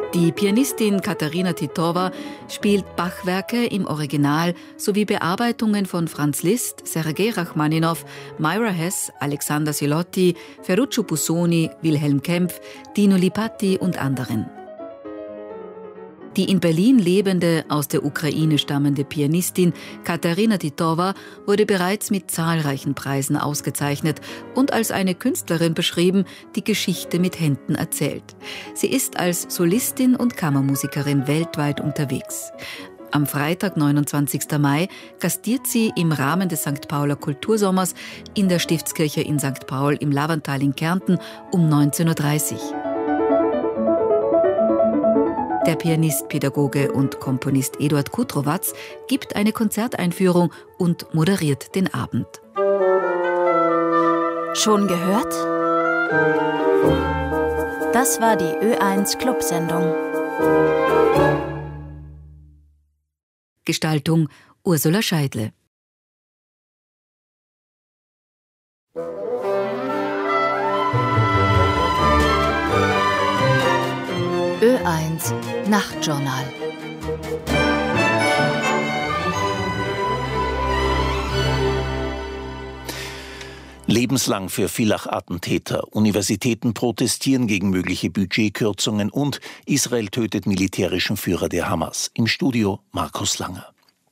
Die Pianistin Katarina Titova spielt Bach-Werke im Original sowie Bearbeitungen von Franz Liszt, Sergei Rachmaninow, Myra Hess, Alexander Silotti, Ferruccio Busoni, Wilhelm Kempff, Dino Lipatti und anderen. Die in Berlin lebende, aus der Ukraine stammende Pianistin Katarina Titova wurde bereits mit zahlreichen Preisen ausgezeichnet und als eine Künstlerin beschrieben, die Geschichte mit Händen erzählt. Sie ist als Solistin und Kammermusikerin weltweit unterwegs. Am Freitag, 29. Mai, gastiert sie im Rahmen des St. Pauler Kultursommers in der Stiftskirche in St. Paul im Lavantal in Kärnten um 19.30 Uhr. Der Pianist, Pädagoge und Komponist Eduard Kutrowatz gibt eine Konzerteinführung und moderiert den Abend. Schon gehört? Das war die Ö1 Clubsendung. Gestaltung Ursula Scheidle. Ö1 Nachtjournal. Lebenslang für Villach-Attentäter. Universitäten protestieren gegen mögliche Budgetkürzungen und Israel tötet militärischen Führer der Hamas. Im Studio Markus Langer.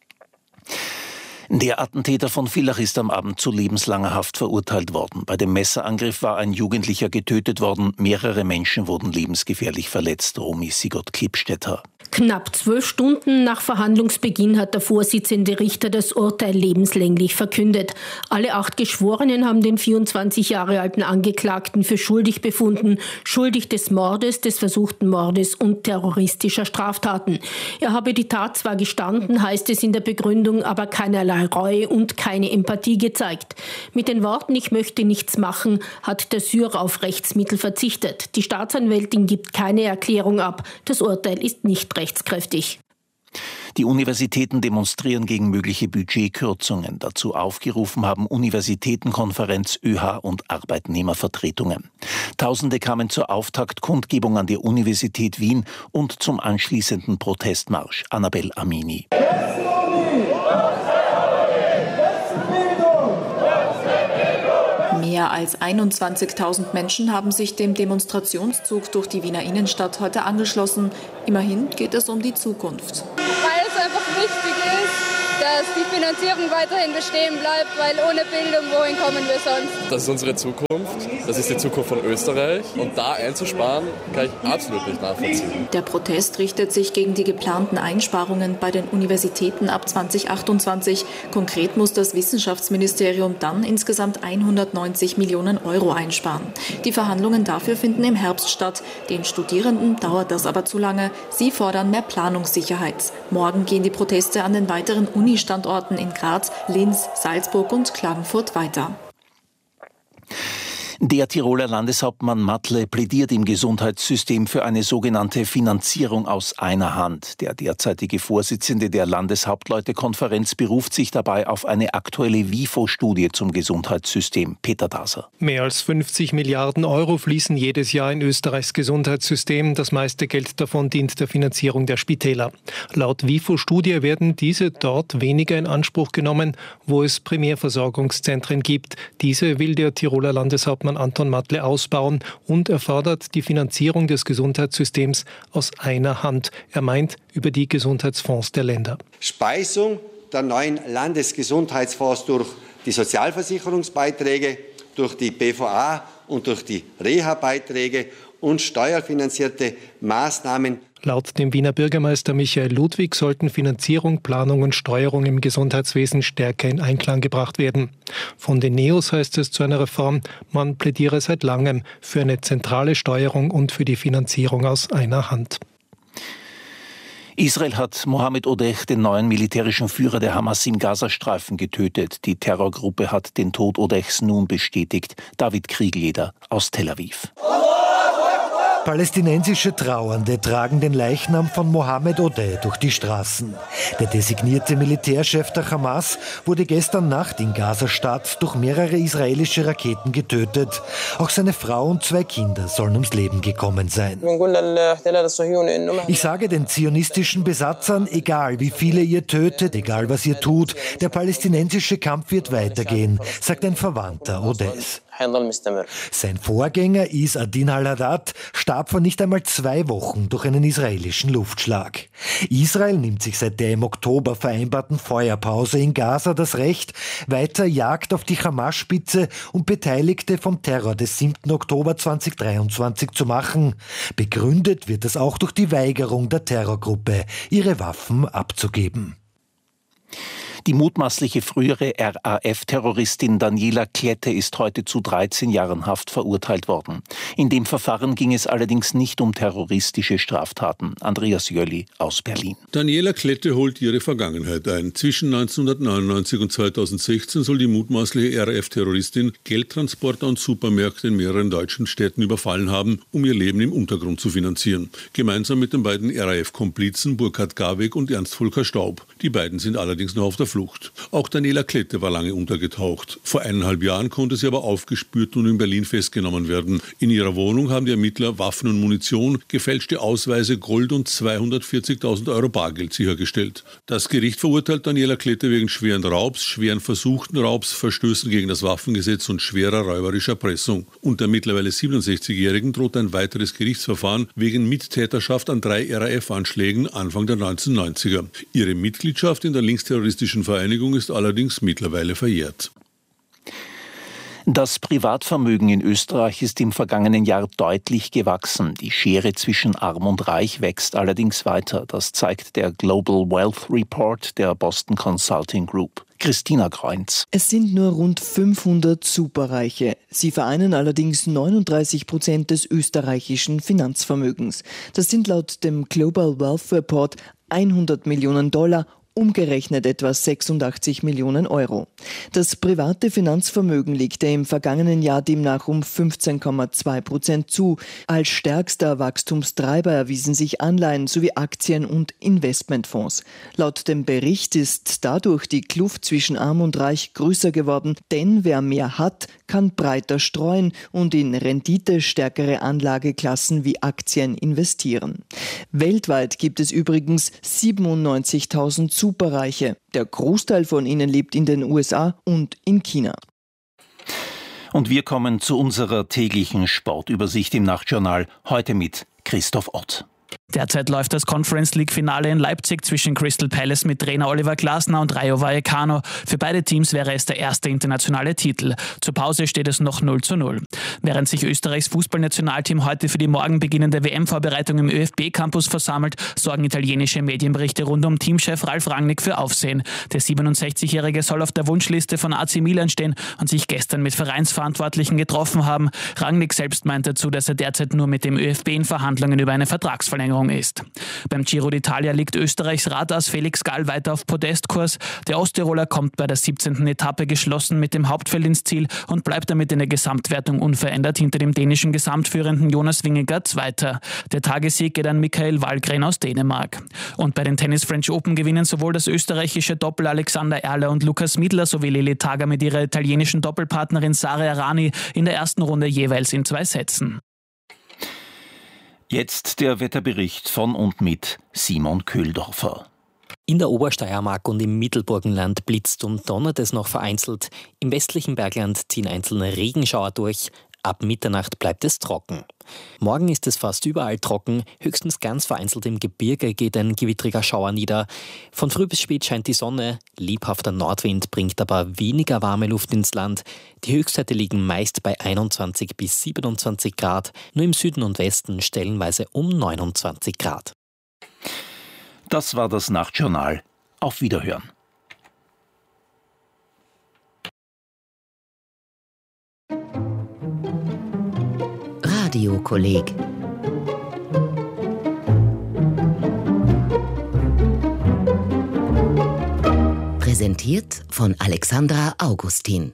Der Attentäter von Villach ist am Abend zu lebenslanger Haft verurteilt worden. Bei dem Messerangriff war ein Jugendlicher getötet worden. Mehrere Menschen wurden lebensgefährlich verletzt. Romy Sigurd-Klippstätter. Knapp 12 Stunden nach Verhandlungsbeginn hat der Vorsitzende Richter das Urteil lebenslänglich verkündet. Alle 8 Geschworenen haben den 24 Jahre alten Angeklagten für schuldig befunden. Schuldig des Mordes, des versuchten Mordes und terroristischer Straftaten. Er habe die Tat zwar gestanden, heißt es in der Begründung, aber keinerlei Reue und keine Empathie gezeigt. Mit den Worten „Ich möchte nichts machen" hat der Syrer auf Rechtsmittel verzichtet. Die Staatsanwältin gibt keine Erklärung ab. Das Urteil ist nicht rechtskräftig. Die Universitäten demonstrieren gegen mögliche Budgetkürzungen. Dazu aufgerufen haben Universitätenkonferenz, ÖH und Arbeitnehmervertretungen. Tausende kamen zur Auftaktkundgebung an der Universität Wien und zum anschließenden Protestmarsch. Annabel Amini. Mehr als 21.000 Menschen haben sich dem Demonstrationszug durch die Wiener Innenstadt heute angeschlossen. Immerhin geht es um die Zukunft. Weil es einfach wichtig ist, dass die Finanzierung weiterhin bestehen bleibt, weil ohne Bildung, wohin kommen wir sonst? Das ist unsere Zukunft, das ist die Zukunft von Österreich und da einzusparen, kann ich absolut nicht nachvollziehen. Der Protest richtet sich gegen die geplanten Einsparungen bei den Universitäten ab 2028. Konkret muss das Wissenschaftsministerium dann insgesamt 190 Millionen Euro einsparen. Die Verhandlungen dafür finden im Herbst statt. Den Studierenden dauert das aber zu lange. Sie fordern mehr Planungssicherheit. Morgen gehen die Proteste an den weiteren Uni-Standorten in Graz, Linz, Salzburg und Klagenfurt weiter. Der Tiroler Landeshauptmann Matle plädiert im Gesundheitssystem für eine sogenannte Finanzierung aus einer Hand. Der derzeitige Vorsitzende der Landeshauptleutekonferenz beruft sich dabei auf eine aktuelle WIFO-Studie zum Gesundheitssystem. Peter Daser. Mehr als 50 Milliarden Euro fließen jedes Jahr in Österreichs Gesundheitssystem. Das meiste Geld davon dient der Finanzierung der Spitäler. Laut WIFO-Studie werden diese dort weniger in Anspruch genommen, wo es Primärversorgungszentren gibt. Diese will der Tiroler Landeshauptmann Anton Matle ausbauen und er fordert die Finanzierung des Gesundheitssystems aus einer Hand. Er meint über die Gesundheitsfonds der Länder. Speisung der neuen Landesgesundheitsfonds durch die Sozialversicherungsbeiträge, durch die BVA und durch die Reha-Beiträge und steuerfinanzierte Maßnahmen. Laut dem Wiener Bürgermeister Michael Ludwig sollten Finanzierung, Planung und Steuerung im Gesundheitswesen stärker in Einklang gebracht werden. Von den NEOS heißt es zu einer Reform, man plädiere seit langem für eine zentrale Steuerung und für die Finanzierung aus einer Hand. Israel hat Mohammed Odeh, den neuen militärischen Führer der Hamas im Gazastreifen, getötet. Die Terrorgruppe hat den Tod Odehs nun bestätigt. David Kriegljeder aus Tel Aviv. Palästinensische Trauernde tragen den Leichnam von Mohammed Odeh durch die Straßen. Der designierte Militärchef der Hamas wurde gestern Nacht in Gaza-Stadt durch mehrere israelische Raketen getötet. Auch seine Frau und 2 Kinder sollen ums Leben gekommen sein. Ich sage den zionistischen Besatzern, egal wie viele ihr tötet, egal was ihr tut, der palästinensische Kampf wird weitergehen, sagt ein Verwandter Odehs. Sein Vorgänger Is-Adin al-Haddad starb vor nicht einmal 2 Wochen durch einen israelischen Luftschlag. Israel nimmt sich seit der im Oktober vereinbarten Feuerpause in Gaza das Recht, weiter Jagd auf die Hamas-Spitze und Beteiligte vom Terror des 7. Oktober 2023 zu machen. Begründet wird es auch durch die Weigerung der Terrorgruppe, ihre Waffen abzugeben. Die mutmaßliche frühere RAF-Terroristin Daniela Klette ist heute zu 13 Jahren Haft verurteilt worden. In dem Verfahren ging es allerdings nicht um terroristische Straftaten. Andreas Jöli aus Berlin. Daniela Klette holt ihre Vergangenheit ein. Zwischen 1999 und 2016 soll die mutmaßliche RAF-Terroristin Geldtransporter und Supermärkte in mehreren deutschen Städten überfallen haben, um ihr Leben im Untergrund zu finanzieren. Gemeinsam mit den beiden RAF-Komplizen Burkhard Garweg und Ernst Volker Staub. Die beiden sind allerdings noch auf der Flucht. Auch Daniela Klette war lange untergetaucht. Vor 1,5 Jahren konnte sie aber aufgespürt und in Berlin festgenommen werden. In ihrer Wohnung haben die Ermittler Waffen und Munition, gefälschte Ausweise, Gold und 240.000 Euro Bargeld sichergestellt. Das Gericht verurteilt Daniela Klette wegen schweren Raubs, schweren versuchten Raubs, Verstößen gegen das Waffengesetz und schwerer räuberischer Erpressung. Und der mittlerweile 67-Jährigen droht ein weiteres Gerichtsverfahren wegen Mittäterschaft an 3 RAF-Anschlägen Anfang der 1990er. Ihre Mitgliedschaft in der linksterroristischen Vereinigung ist allerdings mittlerweile verjährt. Das Privatvermögen in Österreich ist im vergangenen Jahr deutlich gewachsen. Die Schere zwischen Arm und Reich wächst allerdings weiter. Das zeigt der Global Wealth Report der Boston Consulting Group. Christina Kreunz. Es sind nur rund 500 Superreiche. Sie vereinen allerdings 39% des österreichischen Finanzvermögens. Das sind laut dem Global Wealth Report 100 Millionen $, umgerechnet etwa 86 Millionen Euro. Das private Finanzvermögen legte im vergangenen Jahr demnach um 15,2% zu. Als stärkster Wachstumstreiber erwiesen sich Anleihen sowie Aktien und Investmentfonds. Laut dem Bericht ist dadurch die Kluft zwischen Arm und Reich größer geworden, denn wer mehr hat, kann breiter streuen und in renditestärkere Anlageklassen wie Aktien investieren. Weltweit gibt es übrigens 97.000 Superreiche. Der Großteil von ihnen lebt in den USA und in China. Und wir kommen zu unserer täglichen Sportübersicht im Nachtjournal, heute mit Christoph Ott. Derzeit läuft das Conference-League-Finale in Leipzig zwischen Crystal Palace mit Trainer Oliver Glasner und Rayo Vallecano. Für beide Teams wäre es der erste internationale Titel. Zur Pause steht es noch 0:0. Während sich Österreichs Fußballnationalteam heute für die morgen beginnende WM-Vorbereitung im ÖFB-Campus versammelt, sorgen italienische Medienberichte rund um Teamchef Ralf Rangnick für Aufsehen. Der 67-Jährige soll auf der Wunschliste von AC Milan stehen und sich gestern mit Vereinsverantwortlichen getroffen haben. Rangnick selbst meint dazu, dass er derzeit nur mit dem ÖFB in Verhandlungen über eine Vertragsverlängerung ist. Beim Giro d'Italia liegt Österreichs Radass Felix Gall weiter auf Podestkurs. Der Osttiroler kommt bei der 17. Etappe geschlossen mit dem Hauptfeld ins Ziel und bleibt damit in der Gesamtwertung unverändert hinter dem dänischen Gesamtführenden Jonas Vingegaard Zweiter. Der Tagessieg geht an Michael Wahlgren aus Dänemark. Und bei den Tennis French Open gewinnen sowohl das österreichische Doppel Alexander Erler und Lukas Miedler sowie Lili Tager mit ihrer italienischen Doppelpartnerin Sara Errani in der ersten Runde jeweils in 2 Sätzen. Jetzt der Wetterbericht von und mit Simon Köhldorfer. In der Obersteiermark und im Mittelburgenland blitzt und donnert es noch vereinzelt. Im westlichen Bergland ziehen einzelne Regenschauer durch. Ab Mitternacht bleibt es trocken. Morgen ist es fast überall trocken, höchstens ganz vereinzelt im Gebirge geht ein gewittriger Schauer nieder. Von früh bis spät scheint die Sonne, lebhafter Nordwind bringt aber weniger warme Luft ins Land. Die Höchstwerte liegen meist bei 21 bis 27 Grad, nur im Süden und Westen stellenweise um 29 Grad. Das war das Nachtjournal. Auf Wiederhören. Radiokolleg. Präsentiert von Alexandra Augustin.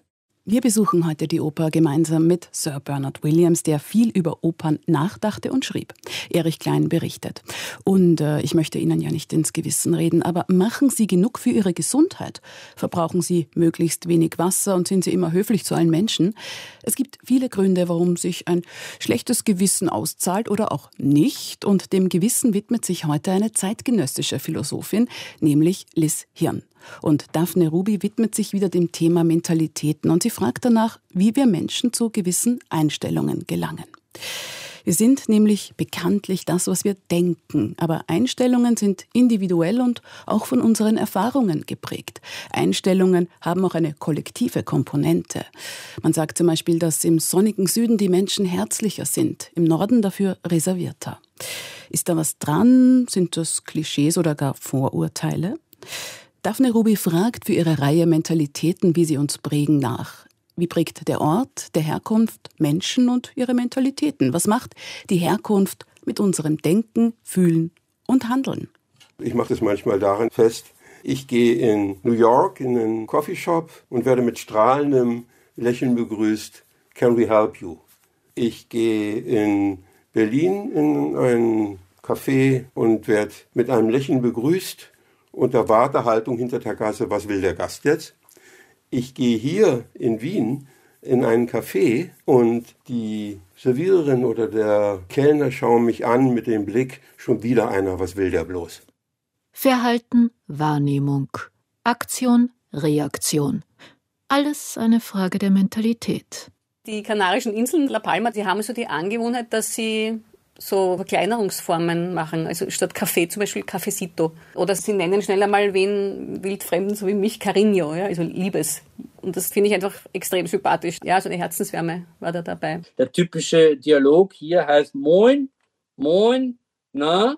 Wir besuchen heute die Oper gemeinsam mit Sir Bernard Williams, der viel über Opern nachdachte und schrieb. Erich Klein berichtet. Und ich möchte Ihnen ja nicht ins Gewissen reden, aber machen Sie genug für Ihre Gesundheit? Verbrauchen Sie möglichst wenig Wasser und sind Sie immer höflich zu allen Menschen? Es gibt viele Gründe, warum sich ein schlechtes Gewissen auszahlt oder auch nicht. Und dem Gewissen widmet sich heute eine zeitgenössische Philosophin, nämlich Liz Hirn. Und Daphne Ruby widmet sich wieder dem Thema Mentalitäten und sie fragt danach, wie wir Menschen zu gewissen Einstellungen gelangen. Wir sind nämlich bekanntlich das, was wir denken, aber Einstellungen sind individuell und auch von unseren Erfahrungen geprägt. Einstellungen haben auch eine kollektive Komponente. Man sagt zum Beispiel, dass im sonnigen Süden die Menschen herzlicher sind, im Norden dafür reservierter. Ist da was dran? Sind das Klischees oder gar Vorurteile? Daphne Ruby fragt für ihre Reihe Mentalitäten, wie sie uns prägen, nach. Wie prägt der Ort der Herkunft Menschen und ihre Mentalitäten? Was macht die Herkunft mit unserem Denken, Fühlen und Handeln? Ich mache das manchmal daran fest, ich gehe in New York in einen Coffeeshop und werde mit strahlendem Lächeln begrüßt. Can we help you? Ich gehe in Berlin in ein Café und werde mit einem Lächeln begrüßt. Unter Wartehaltung hinter der Kasse, was will der Gast jetzt? Ich gehe hier in Wien in einen Café und die Serviererin oder der Kellner schauen mich an mit dem Blick, schon wieder einer, was will der bloß? Verhalten, Wahrnehmung, Aktion, Reaktion. Alles eine Frage der Mentalität. Die Kanarischen Inseln, La Palma, die haben so die Angewohnheit, dass sie so Verkleinerungsformen machen. Also statt Kaffee zum Beispiel Cafecito. Oder sie nennen schnell einmal wen Wildfremden, so wie mich, Cariño, ja, also Liebes. Und das finde ich einfach extrem sympathisch. Ja, so eine Herzenswärme war da dabei. Der typische Dialog hier heißt Moin, Moin, na,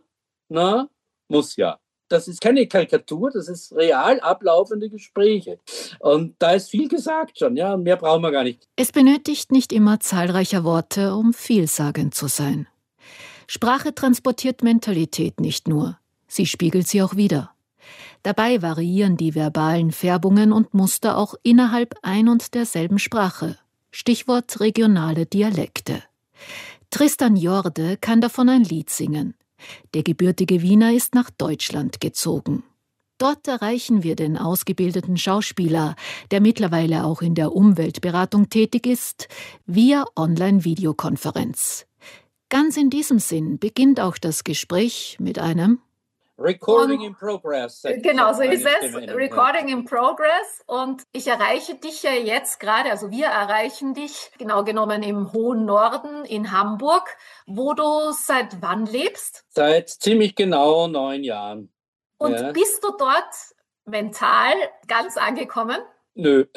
muss ja. Das ist keine Karikatur, das ist real ablaufende Gespräche. Und da ist viel gesagt schon, ja, mehr brauchen wir gar nicht. Es benötigt nicht immer zahlreicher Worte, um vielsagend zu sein. Sprache transportiert Mentalität nicht nur, sie spiegelt sie auch wider. Dabei variieren die verbalen Färbungen und Muster auch innerhalb ein und derselben Sprache. Stichwort regionale Dialekte. Tristan Jorde kann davon ein Lied singen. Der gebürtige Wiener ist nach Deutschland gezogen. Dort erreichen wir den ausgebildeten Schauspieler, der mittlerweile auch in der Umweltberatung tätig ist, via Online-Videokonferenz. Ganz in diesem Sinn beginnt auch das Gespräch mit einem Recording in Progress. Genau, so ist es. Recording in Progress. Und ich erreiche dich ja jetzt gerade, also wir erreichen dich genau genommen im hohen Norden in Hamburg, wo du seit wann lebst? Seit ziemlich genau 9 Jahren. Und bist du dort mental ganz angekommen? Nö.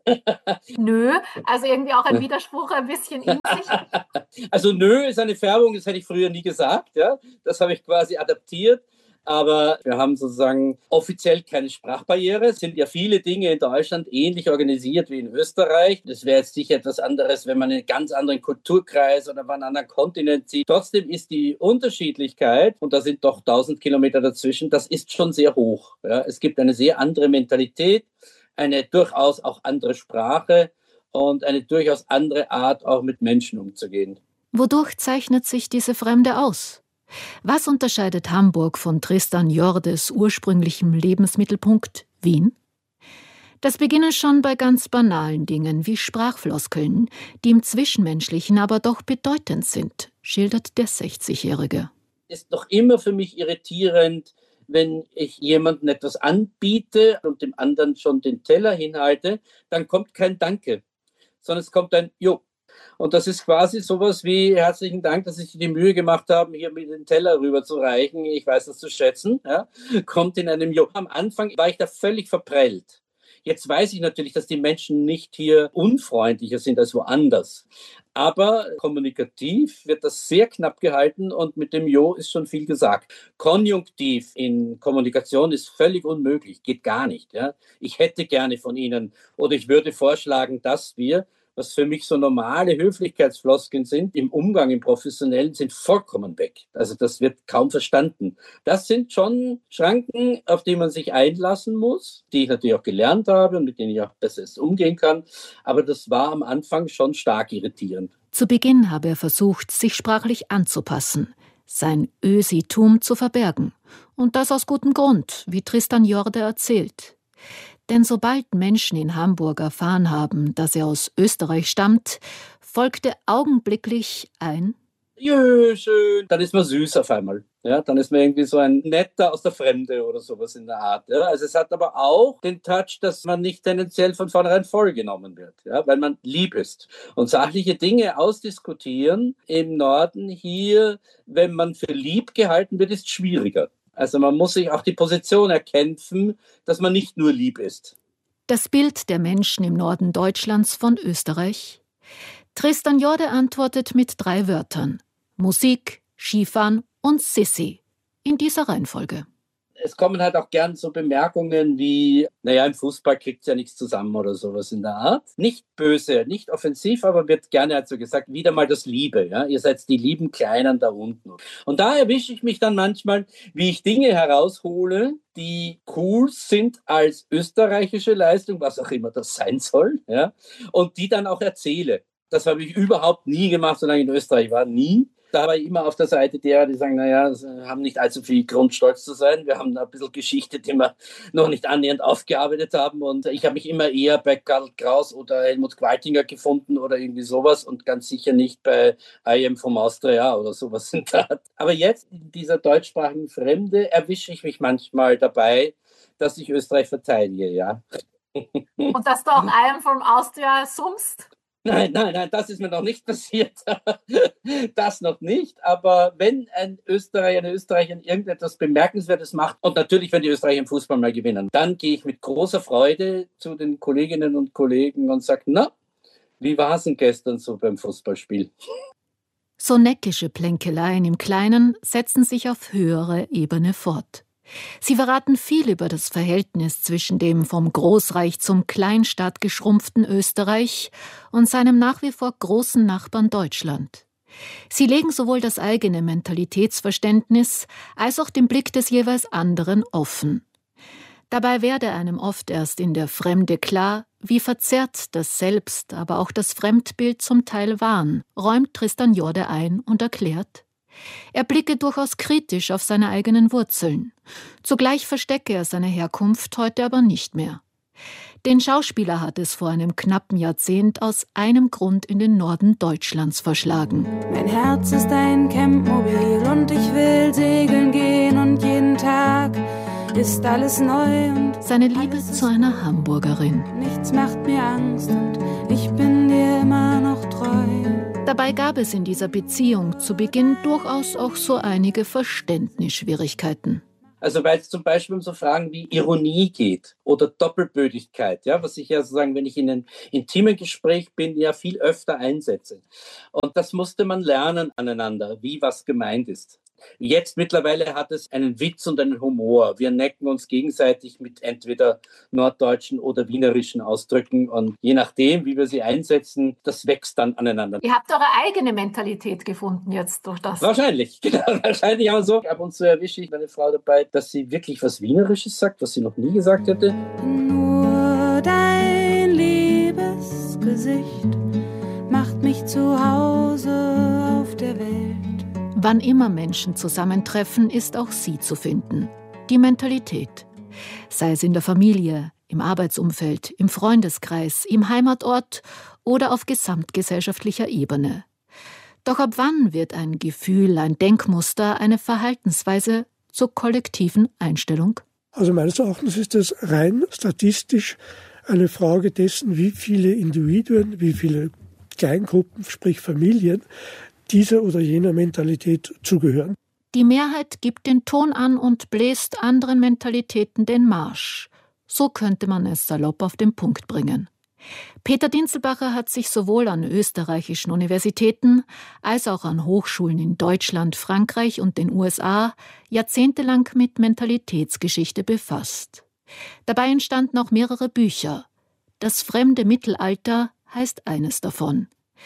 Nö, also irgendwie auch ein Widerspruch ein bisschen in sich. Also nö ist eine Färbung, das hätte ich früher nie gesagt. Ja? Das habe ich quasi adaptiert. Aber wir haben sozusagen offiziell keine Sprachbarriere. Es sind ja viele Dinge in Deutschland ähnlich organisiert wie in Österreich. Das wäre jetzt sicher etwas anderes, wenn man in einen ganz anderen Kulturkreis oder auf einen anderen Kontinent zieht. Trotzdem ist die Unterschiedlichkeit, und da sind doch 1000 Kilometer dazwischen, das ist schon sehr hoch. Ja? Es gibt eine sehr andere Mentalität, eine durchaus auch andere Sprache und eine durchaus andere Art, auch mit Menschen umzugehen. Wodurch zeichnet sich diese Fremde aus? Was unterscheidet Hamburg von Tristan Jordes ursprünglichem Lebensmittelpunkt Wien? Das beginne schon bei ganz banalen Dingen wie Sprachfloskeln, die im Zwischenmenschlichen aber doch bedeutend sind, schildert der 60-Jährige. Ist noch immer für mich irritierend, wenn ich jemandem etwas anbiete und dem anderen schon den Teller hinhalte, dann kommt kein Danke, sondern es kommt ein Jo. Und das ist quasi sowas wie herzlichen Dank, dass Sie sich die Mühe gemacht haben, hier mit den Teller rüber zu reichen. Ich weiß das zu schätzen. Ja. Kommt in einem Jo. Am Anfang war ich da völlig verprellt. Jetzt weiß ich natürlich, dass die Menschen nicht hier unfreundlicher sind als woanders. Aber kommunikativ wird das sehr knapp gehalten und mit dem Jo ist schon viel gesagt. Konjunktiv in Kommunikation ist völlig unmöglich, geht gar nicht. Ja? Ich hätte gerne von Ihnen oder ich würde vorschlagen, dass wir, was für mich so normale Höflichkeitsfloskeln sind, im Umgang, im Professionellen, sind vollkommen weg. Also das wird kaum verstanden. Das sind schon Schranken, auf die man sich einlassen muss, die ich natürlich auch gelernt habe und mit denen ich auch besser umgehen kann. Aber das war am Anfang schon stark irritierend. Zu Beginn habe er versucht, sich sprachlich anzupassen, sein Ösitum zu verbergen. Und das aus gutem Grund, wie Tristan Jorde erzählt. Denn sobald Menschen in Hamburg erfahren haben, dass er aus Österreich stammt, folgte augenblicklich ein Jö, schön. Dann ist man süß auf einmal. Ja, dann ist man irgendwie so ein Netter aus der Fremde oder sowas in der Art. Ja. Also es hat aber auch den Touch, dass man nicht tendenziell von vornherein vollgenommen wird, ja, weil man lieb ist. Und sachliche Dinge ausdiskutieren im Norden hier, wenn man für lieb gehalten wird, ist schwieriger. Also man muss sich auch die Position erkämpfen, dass man nicht nur lieb ist. Das Bild der Menschen im Norden Deutschlands von Österreich? Tristan Jorde antwortet mit 3 Wörtern: Musik, Skifahren und Sissi. In dieser Reihenfolge. Es kommen halt auch gern so Bemerkungen wie, naja, im Fußball kriegt es ja nichts zusammen oder sowas in der Art. Nicht böse, nicht offensiv, aber wird gerne halt so gesagt, wieder mal das Liebe. Ja? Ihr seid die lieben Kleinen da unten. Und da erwische ich mich dann manchmal, wie ich Dinge heraushole, die cool sind als österreichische Leistung, was auch immer das sein soll, ja? Und die dann auch erzähle. Das habe ich überhaupt nie gemacht, solange ich in Österreich war, nie. Da war ich immer auf der Seite derer, die sagen, naja, haben nicht allzu viel Grund, stolz zu sein. Wir haben ein bisschen Geschichte, die wir noch nicht annähernd aufgearbeitet haben. Und ich habe mich immer eher bei Karl Kraus oder Helmut Qualtinger gefunden oder irgendwie sowas und ganz sicher nicht bei I Am from Austria oder sowas in der Art. Aber jetzt in dieser deutschsprachigen Fremde erwische ich mich manchmal dabei, dass ich Österreich verteidige, ja. Und dass du auch I Am from Austria summst? Nein, das ist mir noch nicht passiert. Das noch nicht. Aber wenn ein Österreicher, eine Österreicherin irgendetwas Bemerkenswertes macht und natürlich, wenn die Österreicher im Fußball mal gewinnen, dann gehe ich mit großer Freude zu den Kolleginnen und Kollegen und sage, na, wie war es denn gestern so beim Fußballspiel? So neckische Plänkeleien im Kleinen setzen sich auf höhere Ebene fort. Sie verraten viel über das Verhältnis zwischen dem vom Großreich zum Kleinstaat geschrumpften Österreich und seinem nach wie vor großen Nachbarn Deutschland. Sie legen sowohl das eigene Mentalitätsverständnis als auch den Blick des jeweils anderen offen. Dabei werde einem oft erst in der Fremde klar, wie verzerrt das Selbst, aber auch das Fremdbild zum Teil waren, räumt Tristan Jorde ein und erklärt: Er blicke durchaus kritisch auf seine eigenen Wurzeln. Zugleich verstecke er seine Herkunft heute aber nicht mehr. Den Schauspieler hat es vor einem knappen Jahrzehnt aus einem Grund in den Norden Deutschlands verschlagen. Mein Herz ist ein Campmobil und ich will segeln gehen und jeden Tag ist alles neu. Und seine Liebe zu einer Hamburgerin. Nichts macht mir Angst und ich bin dir immer noch treu. Dabei gab es in dieser Beziehung zu Beginn durchaus auch so einige Verständnisschwierigkeiten. Also weil es zum Beispiel um so Fragen wie Ironie geht oder Doppelbödigkeit, ja, was ich ja sozusagen, wenn ich in einem intimen Gespräch bin, ja viel öfter einsetze. Und das musste man lernen aneinander, wie was gemeint ist. Jetzt mittlerweile hat es einen Witz und einen Humor. Wir necken uns gegenseitig mit entweder norddeutschen oder wienerischen Ausdrücken und je nachdem, wie wir sie einsetzen, das wächst dann aneinander. Ihr habt eure eigene Mentalität gefunden jetzt durch das. Wahrscheinlich, genau. Wahrscheinlich aber so. Ab und zu erwische ich meine Frau dabei, dass sie wirklich was Wienerisches sagt, was sie noch nie gesagt hätte. Nur dein liebes Gesicht macht mich zu Hause auf der Welt. Wann immer Menschen zusammentreffen, ist auch sie zu finden. Die Mentalität. Sei es in der Familie, im Arbeitsumfeld, im Freundeskreis, im Heimatort oder auf gesamtgesellschaftlicher Ebene. Doch ab wann wird ein Gefühl, ein Denkmuster, eine Verhaltensweise zur kollektiven Einstellung? Also meines Erachtens ist das rein statistisch eine Frage dessen, wie viele Individuen, wie viele Kleingruppen, sprich Familien, dieser oder jener Mentalität zugehören. Die Mehrheit gibt den Ton an und bläst anderen Mentalitäten den Marsch. So könnte man es salopp auf den Punkt bringen. Peter Dinzelbacher hat sich sowohl an österreichischen Universitäten als auch an Hochschulen in Deutschland, Frankreich und den USA jahrzehntelang mit Mentalitätsgeschichte befasst. Dabei entstanden auch mehrere Bücher. Das fremde Mittelalter, heißt eines davon.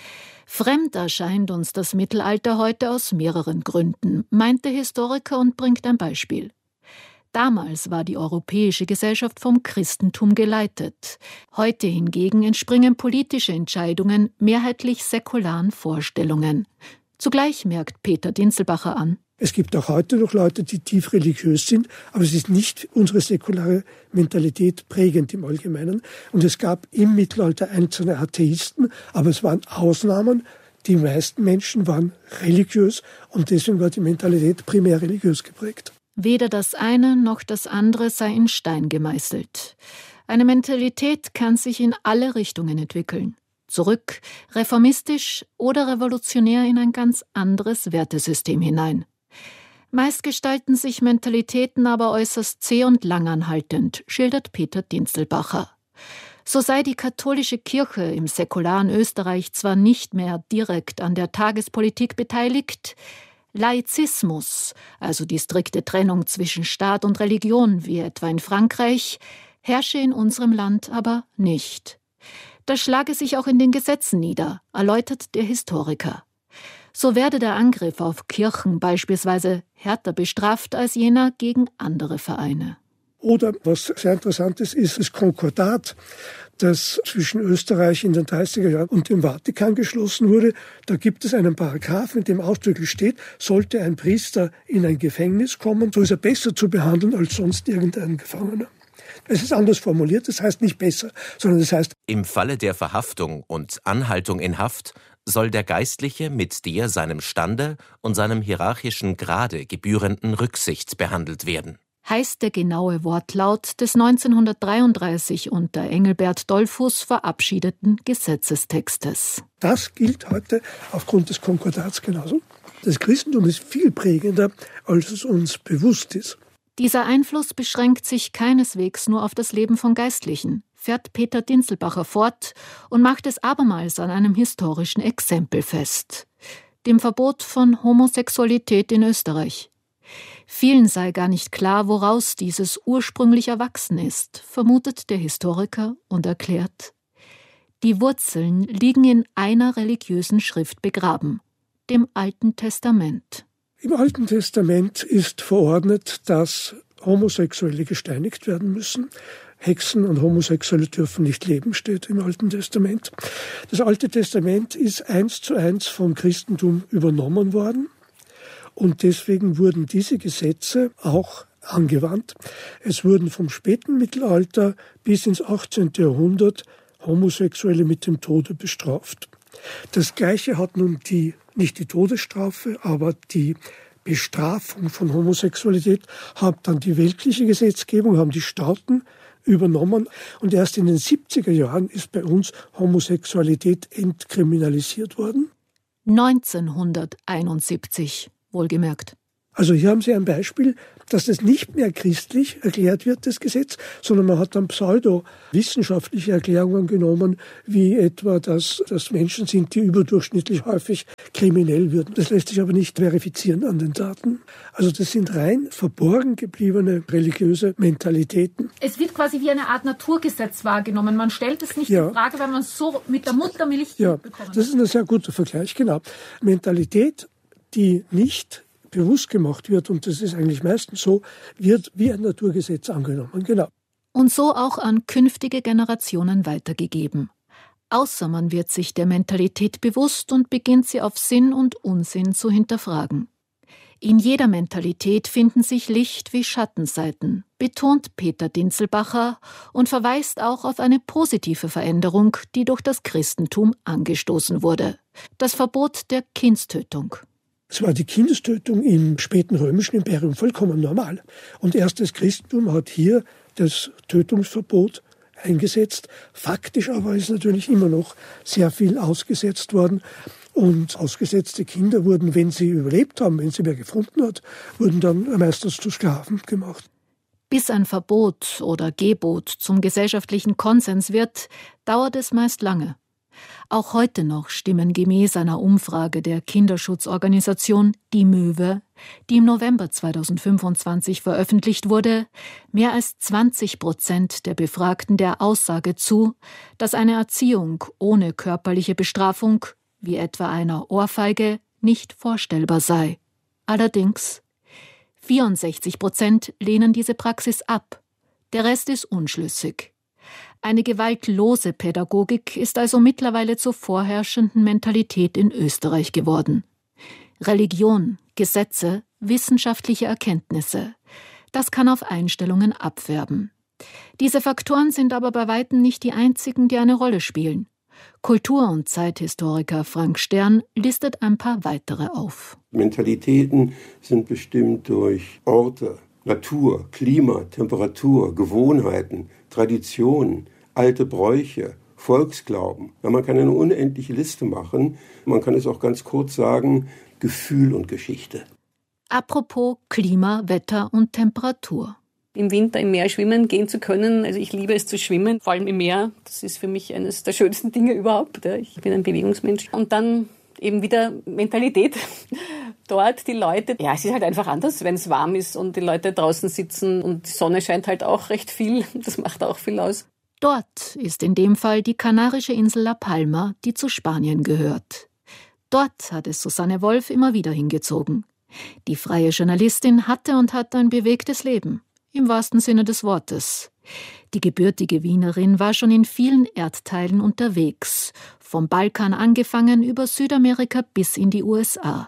Fremd erscheint uns das Mittelalter heute aus mehreren Gründen, meint der Historiker und bringt ein Beispiel. Damals war die europäische Gesellschaft vom Christentum geleitet. Heute hingegen entspringen politische Entscheidungen mehrheitlich säkularen Vorstellungen. Zugleich merkt Peter Dinselbacher an: Es gibt auch heute noch Leute, die tief religiös sind, aber es ist nicht unsere säkulare Mentalität prägend im Allgemeinen. Und es gab im Mittelalter einzelne Atheisten, aber es waren Ausnahmen. Die meisten Menschen waren religiös und deswegen war die Mentalität primär religiös geprägt. Weder das eine noch das andere sei in Stein gemeißelt. Eine Mentalität kann sich in alle Richtungen entwickeln. Zurück, reformistisch oder revolutionär in ein ganz anderes Wertesystem hinein. Meist gestalten sich Mentalitäten aber äußerst zäh und langanhaltend, schildert Peter Dinselbacher. So sei die katholische Kirche im säkularen Österreich zwar nicht mehr direkt an der Tagespolitik beteiligt, Laizismus, also die strikte Trennung zwischen Staat und Religion, wie etwa in Frankreich, herrsche in unserem Land aber nicht. Das schlage sich auch in den Gesetzen nieder, erläutert der Historiker. So werde der Angriff auf Kirchen beispielsweise härter bestraft als jener gegen andere Vereine. Oder was sehr interessant ist das Konkordat, das zwischen Österreich in den 30er Jahren und dem Vatikan geschlossen wurde. Da gibt es einen Paragraphen, in dem ausdrücklich steht, sollte ein Priester in ein Gefängnis kommen, so ist er besser zu behandeln als sonst irgendein Gefangener. Es ist anders formuliert, das heißt nicht besser, sondern das heißt: Im Falle der Verhaftung und Anhaltung in Haft soll der Geistliche mit der seinem Stande und seinem hierarchischen Grade gebührenden Rücksicht behandelt werden. Heißt der genaue Wortlaut des 1933 unter Engelbert Dollfuß verabschiedeten Gesetzestextes. Das gilt heute aufgrund des Konkordats genauso. Das Christentum ist viel prägender, als es uns bewusst ist. Dieser Einfluss beschränkt sich keineswegs nur auf das Leben von Geistlichen, fährt Peter Dinselbacher fort und macht es abermals an einem historischen Exempel fest: dem Verbot von Homosexualität in Österreich. Vielen sei gar nicht klar, woraus dieses ursprünglich erwachsen ist, vermutet der Historiker und erklärt: Die Wurzeln liegen in einer religiösen Schrift begraben, dem Alten Testament. Im Alten Testament ist verordnet, dass Homosexuelle gesteinigt werden müssen. Hexen und Homosexuelle dürfen nicht leben, steht im Alten Testament. Das Alte Testament ist 1:1 vom Christentum übernommen worden. Und deswegen wurden diese Gesetze auch angewandt. Es wurden vom späten Mittelalter bis ins 18. Jahrhundert Homosexuelle mit dem Tode bestraft. Das Gleiche hat nun nicht die Todesstrafe, aber die Bestrafung von Homosexualität hat dann die weltliche Gesetzgebung, haben die Staaten übernommen. Und erst in den 70er Jahren ist bei uns Homosexualität entkriminalisiert worden. 1971. Wohlgemerkt. Also hier haben Sie ein Beispiel, dass das nicht mehr christlich erklärt wird, das Gesetz, sondern man hat dann pseudo-wissenschaftliche Erklärungen genommen, wie etwa, dass das Menschen sind, die überdurchschnittlich häufig kriminell würden. Das lässt sich aber nicht verifizieren an den Daten. Also das sind rein verborgen gebliebene religiöse Mentalitäten. Es wird quasi wie eine Art Naturgesetz wahrgenommen. Man stellt es nicht in Frage, weil man es so mit der Muttermilch bekommen hat. Das ist ein sehr guter Vergleich, genau. Mentalität, die nicht bewusst gemacht wird, und das ist eigentlich meistens so, wird wie ein Naturgesetz angenommen. Genau. Und so auch an künftige Generationen weitergegeben. Außer man wird sich der Mentalität bewusst und beginnt sie auf Sinn und Unsinn zu hinterfragen. In jeder Mentalität finden sich Licht- wie Schattenseiten, betont Peter Dinselbacher und verweist auch auf eine positive Veränderung, die durch das Christentum angestoßen wurde: das Verbot der Kindstötung. Es war die Kindestötung im späten römischen Imperium vollkommen normal. Und erst das Christentum hat hier das Tötungsverbot eingesetzt. Faktisch aber ist natürlich immer noch sehr viel ausgesetzt worden. Und ausgesetzte Kinder wurden, wenn sie überlebt haben, wenn sie wer gefunden hat, wurden dann meistens zu Sklaven gemacht. Bis ein Verbot oder Gebot zum gesellschaftlichen Konsens wird, dauert es meist lange. Auch heute noch stimmen gemäß einer Umfrage der Kinderschutzorganisation Die Möwe, die im November 2025 veröffentlicht wurde, mehr als 20% der Befragten der Aussage zu, dass eine Erziehung ohne körperliche Bestrafung, wie etwa einer Ohrfeige, nicht vorstellbar sei. Allerdings 64% lehnen diese Praxis ab. Der Rest ist unschlüssig. Eine gewaltlose Pädagogik ist also mittlerweile zur vorherrschenden Mentalität in Österreich geworden. Religion, Gesetze, wissenschaftliche Erkenntnisse. Das kann auf Einstellungen abfärben. Diese Faktoren sind aber bei weitem nicht die einzigen, die eine Rolle spielen. Kultur- und Zeithistoriker Frank Stern listet ein paar weitere auf. Mentalitäten sind bestimmt durch Orte, Natur, Klima, Temperatur, Gewohnheiten, Traditionen, alte Bräuche, Volksglauben. Ja, man kann eine unendliche Liste machen. Man kann es auch ganz kurz sagen, Gefühl und Geschichte. Apropos Klima, Wetter und Temperatur. Im Winter im Meer schwimmen gehen zu können. Also ich liebe es zu schwimmen, vor allem im Meer. Das ist für mich eines der schönsten Dinge überhaupt. Ich bin ein Bewegungsmensch. Und dann eben wieder Mentalität. Dort die Leute, ja, es ist halt einfach anders, wenn es warm ist und die Leute draußen sitzen und die Sonne scheint halt auch recht viel. Das macht auch viel aus. Dort ist in dem Fall die kanarische Insel La Palma, die zu Spanien gehört. Dort hat es Susanne Wolf immer wieder hingezogen. Die freie Journalistin hatte und hat ein bewegtes Leben, im wahrsten Sinne des Wortes. Die gebürtige Wienerin war schon in vielen Erdteilen unterwegs, vom Balkan angefangen über Südamerika bis in die USA.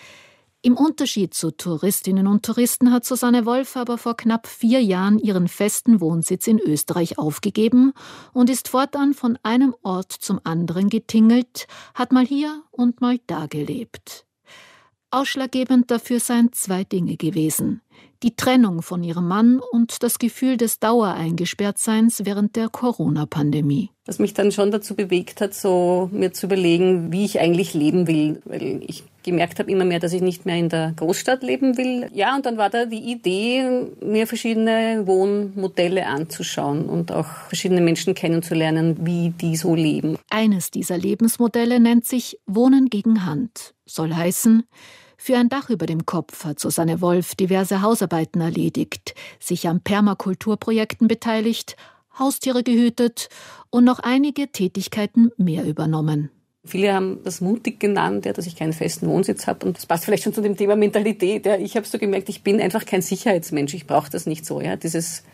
Im Unterschied zu Touristinnen und Touristen hat Susanne Wolf aber vor knapp 4 Jahren ihren festen Wohnsitz in Österreich aufgegeben und ist fortan von einem Ort zum anderen getingelt, hat mal hier und mal da gelebt. Ausschlaggebend dafür seien 2 Dinge gewesen: die Trennung von ihrem Mann und das Gefühl des Dauereingesperrtseins während der Corona-Pandemie. Was mich dann schon dazu bewegt hat, so mir zu überlegen, wie ich eigentlich leben will, weil ich gemerkt habe immer mehr, dass ich nicht mehr in der Großstadt leben will. Ja, und dann war da die Idee, mir verschiedene Wohnmodelle anzuschauen und auch verschiedene Menschen kennenzulernen, wie die so leben. Eines dieser Lebensmodelle nennt sich Wohnen gegen Hand. Soll heißen, für ein Dach über dem Kopf hat Susanne Wolf diverse Hausarbeiten erledigt, sich an Permakulturprojekten beteiligt, Haustiere gehütet und noch einige Tätigkeiten mehr übernommen. Viele haben das mutig genannt, dass ich keinen festen Wohnsitz habe. Und das passt vielleicht schon zu dem Thema Mentalität. Ich habe so gemerkt, ich bin einfach kein Sicherheitsmensch. Ich brauche das nicht so. Dass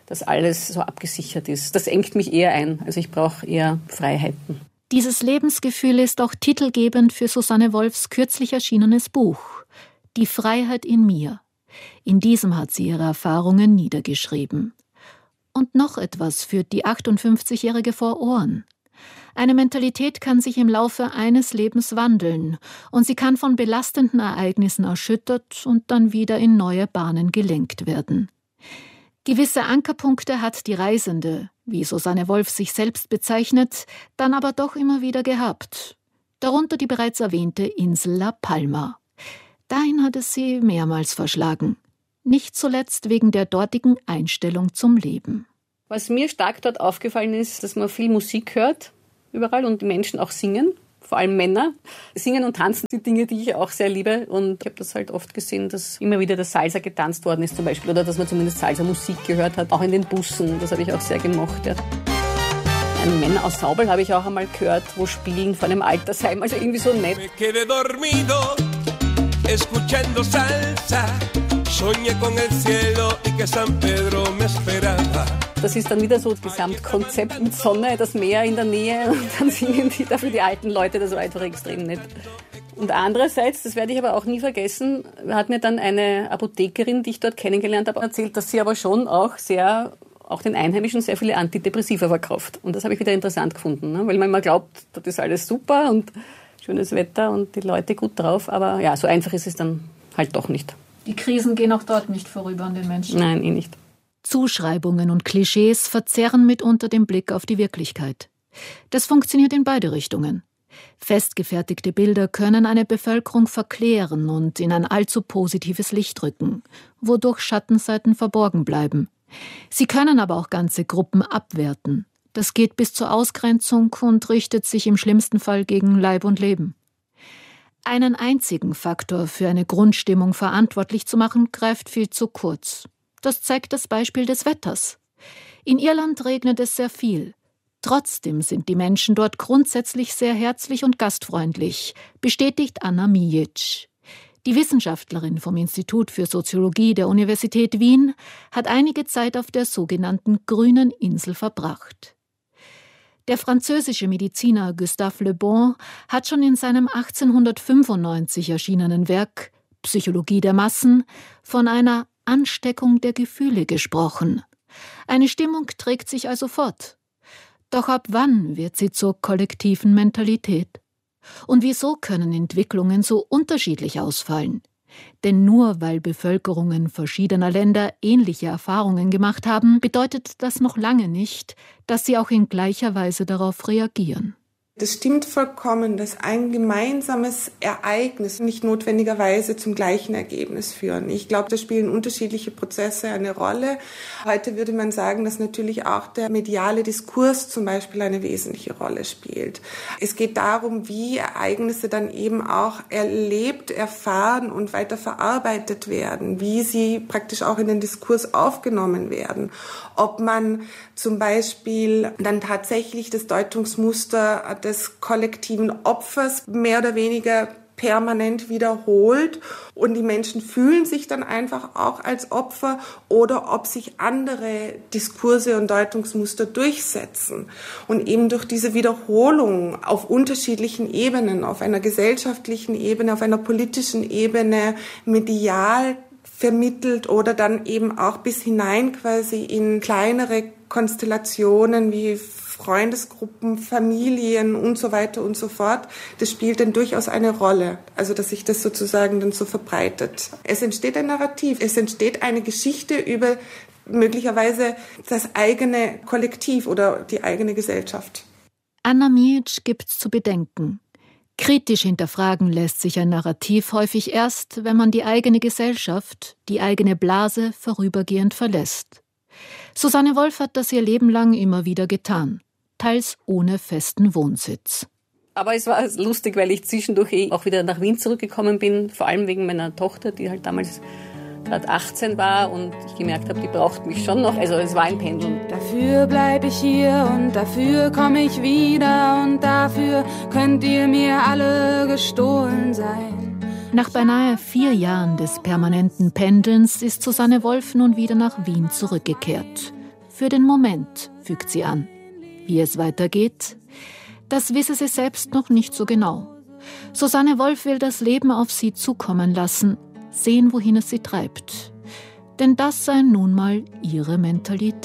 alles so abgesichert ist. Das engt mich eher ein. Also ich brauche eher Freiheiten. Dieses Lebensgefühl ist auch titelgebend für Susanne Wolfs kürzlich erschienenes Buch »Die Freiheit in mir«. In diesem hat sie ihre Erfahrungen niedergeschrieben. Und noch etwas führt die 58-Jährige vor Ohren. Eine Mentalität kann sich im Laufe eines Lebens wandeln und sie kann von belastenden Ereignissen erschüttert und dann wieder in neue Bahnen gelenkt werden. Gewisse Ankerpunkte hat die Reisende, wie Susanne Wolf sich selbst bezeichnet, dann aber doch immer wieder gehabt. Darunter die bereits erwähnte Insel La Palma. Dahin hat es sie mehrmals verschlagen. Nicht zuletzt wegen der dortigen Einstellung zum Leben. Was mir stark dort aufgefallen ist, dass man viel Musik hört, überall, und die Menschen auch singen, vor allem Männer. Singen und tanzen sind Dinge, die ich auch sehr liebe, und ich habe das halt oft gesehen, dass immer wieder das Salsa getanzt worden ist zum Beispiel, oder dass man zumindest Salsa-Musik gehört hat, auch in den Bussen, das habe ich auch sehr gemocht. Ja. Ein Männer aus Saubel habe ich auch einmal gehört, wo spielen von einem Altersheim, also irgendwie so nett. Escuchando salsa, soñé con el cielo y que San Pedro me esperaba. Das ist dann wieder so das Gesamtkonzept mit Sonne, das Meer in der Nähe, und dann singen die dafür die alten Leute, das war einfach extrem nett. Und andererseits, das werde ich aber auch nie vergessen, hat mir dann eine Apothekerin, die ich dort kennengelernt habe, erzählt, dass sie aber schon auch den Einheimischen sehr viele Antidepressiva verkauft. Und das habe ich wieder interessant gefunden, ne? Weil man immer glaubt, das ist alles super und schönes Wetter und die Leute gut drauf, aber ja, so einfach ist es dann halt doch nicht. Die Krisen gehen auch dort nicht vorüber an den Menschen. Nein, nicht. Zuschreibungen und Klischees verzerren mitunter den Blick auf die Wirklichkeit. Das funktioniert in beide Richtungen. Festgefertigte Bilder können eine Bevölkerung verklären und in ein allzu positives Licht rücken, wodurch Schattenseiten verborgen bleiben. Sie können aber auch ganze Gruppen abwerten. Das geht bis zur Ausgrenzung und richtet sich im schlimmsten Fall gegen Leib und Leben. Einen einzigen Faktor für eine Grundstimmung verantwortlich zu machen, greift viel zu kurz. Das zeigt das Beispiel des Wetters. In Irland regnet es sehr viel. Trotzdem sind die Menschen dort grundsätzlich sehr herzlich und gastfreundlich, bestätigt Anna Mijic. Die Wissenschaftlerin vom Institut für Soziologie der Universität Wien hat einige Zeit auf der sogenannten Grünen Insel verbracht. Der französische Mediziner Gustave Le Bon hat schon in seinem 1895 erschienenen Werk Psychologie der Massen von einer Ansteckung der Gefühle gesprochen. Eine Stimmung trägt sich also fort. Doch ab wann wird sie zur kollektiven Mentalität? Und wieso können Entwicklungen so unterschiedlich ausfallen? Denn nur weil Bevölkerungen verschiedener Länder ähnliche Erfahrungen gemacht haben, bedeutet das noch lange nicht, dass sie auch in gleicher Weise darauf reagieren. Das stimmt vollkommen, dass ein gemeinsames Ereignis nicht notwendigerweise zum gleichen Ergebnis führen. Ich glaube, da spielen unterschiedliche Prozesse eine Rolle. Heute würde man sagen, dass natürlich auch der mediale Diskurs zum Beispiel eine wesentliche Rolle spielt. Es geht darum, wie Ereignisse dann eben auch erlebt, erfahren und weiter verarbeitet werden, wie sie praktisch auch in den Diskurs aufgenommen werden. Ob man zum Beispiel dann tatsächlich das Deutungsmuster des kollektiven Opfers mehr oder weniger permanent wiederholt und die Menschen fühlen sich dann einfach auch als Opfer oder ob sich andere Diskurse und Deutungsmuster durchsetzen und eben durch diese Wiederholung auf unterschiedlichen Ebenen, auf einer gesellschaftlichen Ebene, auf einer politischen Ebene, medial vermittelt oder dann eben auch bis hinein quasi in kleinere Konstellationen wie Freundesgruppen, Familien und so weiter und so fort. Das spielt dann durchaus eine Rolle, also dass sich das sozusagen dann so verbreitet. Es entsteht ein Narrativ, es entsteht eine Geschichte über möglicherweise das eigene Kollektiv oder die eigene Gesellschaft. Anna Mijic gibt zu bedenken. Kritisch hinterfragen lässt sich ein Narrativ häufig erst, wenn man die eigene Gesellschaft, die eigene Blase vorübergehend verlässt. Susanne Wolf hat das ihr Leben lang immer wieder getan, teils ohne festen Wohnsitz. Aber es war lustig, weil ich zwischendurch auch wieder nach Wien zurückgekommen bin, vor allem wegen meiner Tochter, die halt damals gerade 18 war und ich gemerkt habe, die braucht mich schon noch. Also es war ein Pendeln. Dafür bleib ich hier und dafür komme ich wieder und dafür könnt ihr mir alle gestohlen sein. Nach beinahe 4 Jahren des permanenten Pendelns ist Susanne Wolf nun wieder nach Wien zurückgekehrt. Für den Moment, fügt sie an. Wie es weitergeht, das wisse sie selbst noch nicht so genau. Susanne Wolf will das Leben auf sie zukommen lassen, sehen, wohin es sie treibt. Denn das sei nun mal ihre Mentalität.